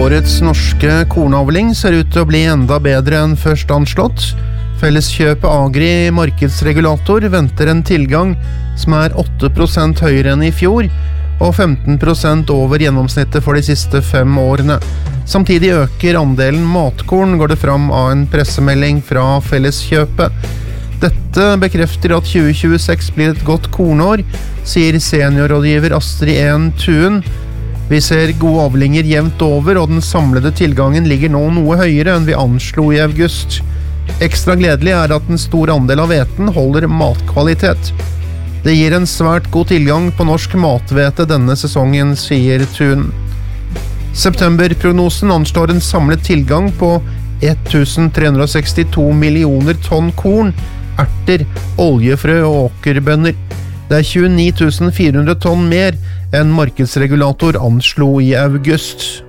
Årets norske kornavling ser ut til å bli enda bedre enn først anslått. Felleskjøpet Agri markedsregulator venter en tilgang som er 8% høyere enn i fjor, og 15% over gjennomsnittet for de siste 5 årene. Samtidig øker andelen matkorn, går det fram av en pressemelding fra Felleskjøpet. Dette bekrefter at 2026 blir et godt kornår, sier seniorrådgiver Astrid Ehn Thuen. Vi ser gode avlinger jevnt over, og den samlede tilgangen ligger nå noe høyere enn vi anslo i august. Ekstra gledelig er at en stor andel av hveten holder matkvalitet. Det gir en svært god tilgang på norsk mathvete denne sesongen, sier Thun. Septemberprognosen anslår en samlet tilgang på 1362 millioner tonn korn, erter, oljefrø og åkerbønner. Det er 29 400 tonn mer enn markedsregulator anslo i august.